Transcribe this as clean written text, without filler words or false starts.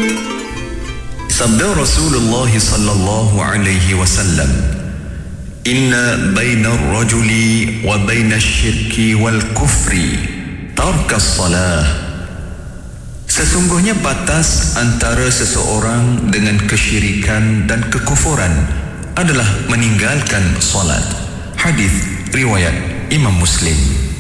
Sabda Rasulullah sallallahu alaihi wasallam, "Inna baina ar-rajuli wa baina asy-syirki wal kufri tarkas salah." Sesungguhnya batas antara seseorang dengan kesyirikan dan kekufuran adalah meninggalkan solat. Hadis riwayat Imam Muslim.